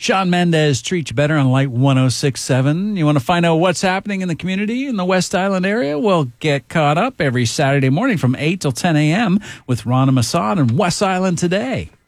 Shawn Mendes treats you better on Light 106.7. You want to find out what's happening in the community in the West Island area? Well, get caught up every Saturday morning from 8 till 10 a.m. with Rana Masad and West Island Today.